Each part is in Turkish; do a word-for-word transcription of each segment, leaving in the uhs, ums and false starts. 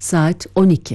saat on iki.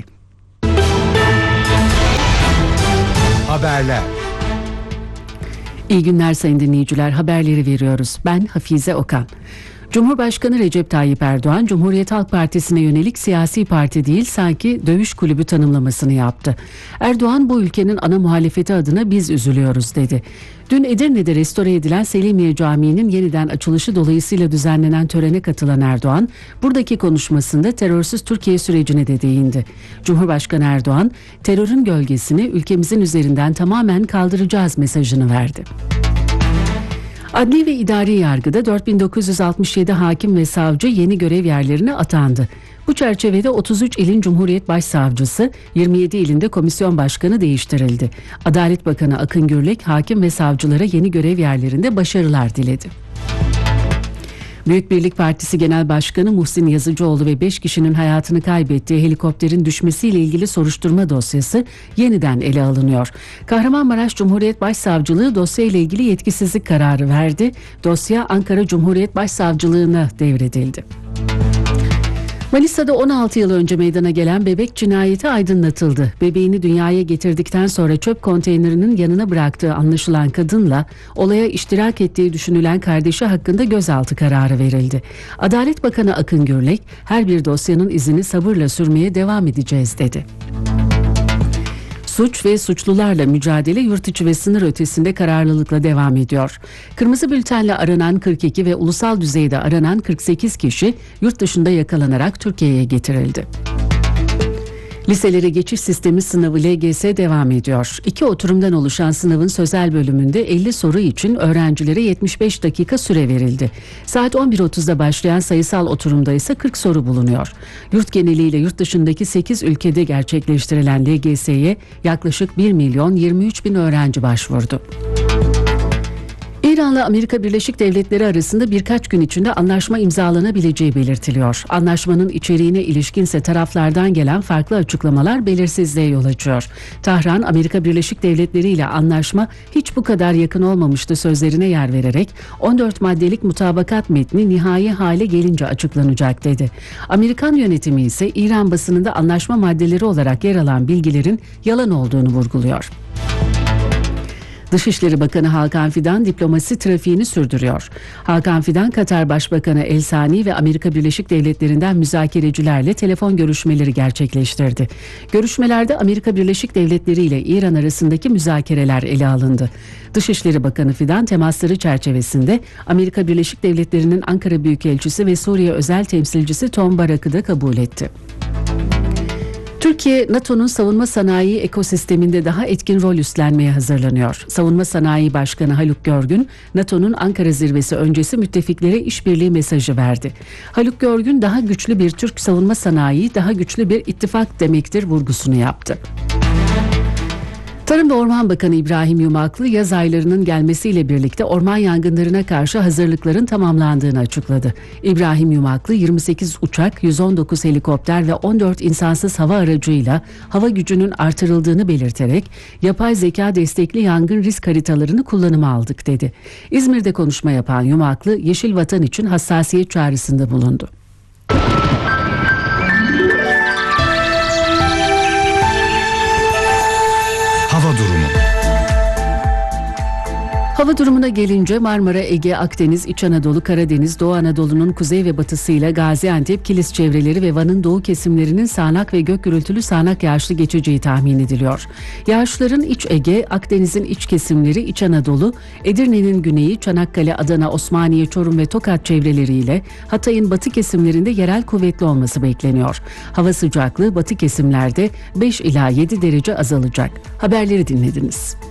Haberler. İyi günler sayın dinleyiciler, haberleri veriyoruz. Ben Hafize Okan. Cumhurbaşkanı Recep Tayyip Erdoğan, Cumhuriyet Halk Partisi'ne yönelik siyasi parti değil sanki dövüş kulübü tanımlamasını yaptı. Erdoğan, bu ülkenin ana muhalefeti adına biz üzülüyoruz dedi. Dün Edirne'de restore edilen Selimiye Camii'nin yeniden açılışı dolayısıyla düzenlenen törene katılan Erdoğan, buradaki konuşmasında terörsüz Türkiye sürecine de değindi. Cumhurbaşkanı Erdoğan, terörün gölgesini ülkemizin üzerinden tamamen kaldıracağız mesajını verdi. Adli ve idari yargıda dört bin dokuz yüz altmış yedi hakim ve savcı yeni görev yerlerine atandı. Bu çerçevede otuz üç ilin Cumhuriyet Başsavcısı, yirmi yedi ilinde komisyon başkanı değiştirildi. Adalet Bakanı Akın Gürlek, hakim ve savcılara yeni görev yerlerinde başarılar diledi. Büyük Birlik Partisi Genel Başkanı Muhsin Yazıcıoğlu ve beş kişinin hayatını kaybettiği helikopterin düşmesiyle ilgili soruşturma dosyası yeniden ele alınıyor. Kahramanmaraş Cumhuriyet Başsavcılığı dosyayla ilgili yetkisizlik kararı verdi. Dosya Ankara Cumhuriyet Başsavcılığına devredildi. Manisa'da on altı yıl önce meydana gelen bebek cinayeti aydınlatıldı. Bebeğini dünyaya getirdikten sonra çöp konteynerinin yanına bıraktığı anlaşılan kadınla olaya iştirak ettiği düşünülen kardeşi hakkında gözaltı kararı verildi. Adalet Bakanı Akın Gürlek, her bir dosyanın izini sabırla sürmeye devam edeceğiz dedi. Suç ve suçlularla mücadele yurt içi ve sınır ötesinde kararlılıkla devam ediyor. Kırmızı bültenle aranan kırk iki ve ulusal düzeyde aranan kırk sekiz kişi yurt dışında yakalanarak Türkiye'ye getirildi. Liselere geçiş sistemi sınavı L G S devam ediyor. İki oturumdan oluşan sınavın sözel bölümünde elli soru için öğrencilere yetmiş beş dakika süre verildi. Saat on bir otuzda başlayan sayısal oturumda ise kırk soru bulunuyor. Yurt geneliyle yurt dışındaki sekiz ülkede gerçekleştirilen L G S'ye yaklaşık bir milyon yirmi üç bin öğrenci başvurdu. İran'la Amerika Birleşik Devletleri arasında birkaç gün içinde anlaşma imzalanabileceği belirtiliyor. Anlaşmanın içeriğine ilişkinse taraflardan gelen farklı açıklamalar belirsizliğe yol açıyor. Tahran, Amerika Birleşik Devletleri ile anlaşma hiç bu kadar yakın olmamıştı sözlerine yer vererek on dört maddelik mutabakat metni nihai hale gelince açıklanacak dedi. Amerikan yönetimi ise İran basınında anlaşma maddeleri olarak yer alan bilgilerin yalan olduğunu vurguluyor. Dışişleri Bakanı Hakan Fidan diplomasi trafiğini sürdürüyor. Hakan Fidan, Katar Başbakanı El Sani ve Amerika Birleşik Devletleri'nden müzakerecilerle telefon görüşmeleri gerçekleştirdi. Görüşmelerde Amerika Birleşik Devletleri ile İran arasındaki müzakereler ele alındı. Dışişleri Bakanı Fidan, temasları çerçevesinde Amerika Birleşik Devletleri'nin Ankara Büyükelçisi ve Suriye Özel Temsilcisi Tom Barak'ı da kabul etti. Türkiye, NATO'nun savunma sanayi ekosisteminde daha etkin rol üstlenmeye hazırlanıyor. Savunma Sanayi Başkanı Haluk Görgün, NATO'nun Ankara zirvesi öncesi müttefiklere işbirliği mesajı verdi. Haluk Görgün, daha güçlü bir Türk savunma sanayi, daha güçlü bir ittifak demektir vurgusunu yaptı. Tarım ve Orman Bakanı İbrahim Yumaklı, yaz aylarının gelmesiyle birlikte orman yangınlarına karşı hazırlıkların tamamlandığını açıkladı. İbrahim Yumaklı, yirmi sekiz uçak, yüz on dokuz helikopter ve on dört insansız hava aracıyla hava gücünün artırıldığını belirterek, yapay zeka destekli yangın risk haritalarını kullanıma aldık dedi. İzmir'de konuşma yapan Yumaklı, Yeşil Vatan için hassasiyet çağrısında bulundu. Hava durumu. Hava durumuna gelince Marmara, Ege, Akdeniz, İç Anadolu, Karadeniz, Doğu Anadolu'nun kuzey ve batısıyla Gaziantep, Kilis çevreleri ve Van'ın doğu kesimlerinin sağanak ve gök gürültülü sağanak yağışlı geçeceği tahmin ediliyor. Yağışların İç Ege, Akdeniz'in iç kesimleri, İç Anadolu, Edirne'nin güneyi, Çanakkale, Adana, Osmaniye, Çorum ve Tokat çevreleriyle Hatay'ın batı kesimlerinde yerel kuvvetli olması bekleniyor. Hava sıcaklığı batı kesimlerde beş ila yedi derece azalacak. Haberleri dinlediniz.